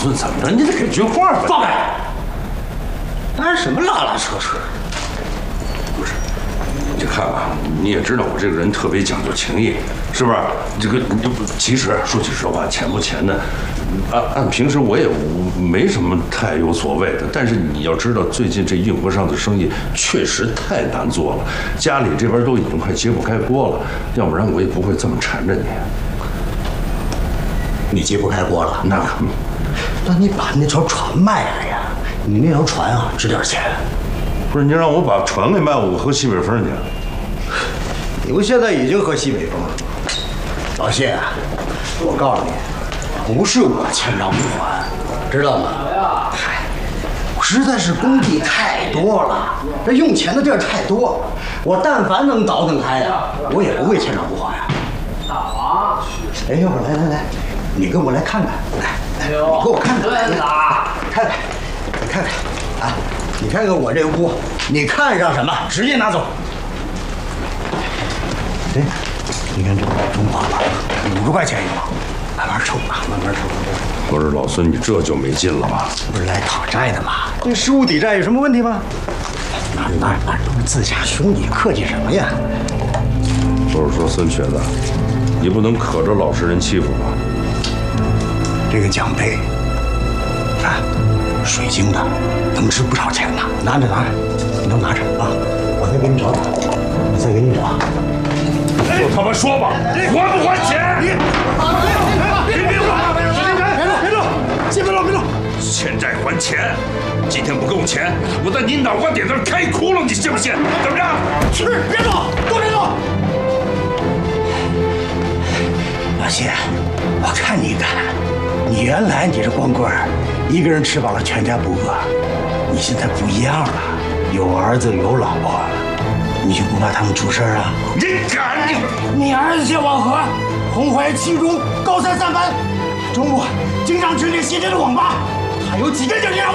孙怎么着？你得给句话吧。 放开！干什么拉拉扯扯？ 不是，你看啊，你也知道我这个人特别讲究情义，是不是？这个其实说句实话，钱不钱的，按平时我也没什么太有所谓的。但是你要知道，最近这运河上的生意确实太难做了，家里这边都已经快揭不开锅了，要不然我也不会这么缠着你。 你揭不开锅了？ 那你把那条船卖了呀！你那条船啊，值点钱。 不是你让我把船给卖，我喝西北风去。 你不现在已经喝西北风了？老谢，我告诉你，不是我欠账不还，知道吗？嗨，实在是工地太多了，这用钱的地儿太多，我但凡能倒腾开呀，我也不会欠账不还呀。大王，哎，要不来，你跟我来看看，来，你给我看看，看看，你看看啊，你看看我这屋，你看上什么，直接拿走。对，你看这中华牌，50块钱一包，慢慢抽吧，慢慢抽。 我说老孙，你这就没劲了吧？ 不是来讨债的吗？这失物抵债有什么问题吗？那都是自家兄弟，客气什么呀？ 我是说孙瘸子，你不能可着老实人欺负吧？ 这个奖杯，啊，水晶的，能值不少钱呢。拿着，你都拿着啊！我再给你找， 就他妈说吧，还不还钱？别动！欠债还钱，今天不够钱，我在你脑瓜顶上开窟窿，你信不信？怎么着？ 去，别动，都别动！老谢，我看你敢！你原来你这光棍儿，一个人吃饱了全家不饿，你现在不一样了，有儿子有老婆，你就不怕他们出事啊？ 你敢！ 你儿子姓王和，洪怀七中，高3 3班，周末经常去那些街的网吧，他有几个人让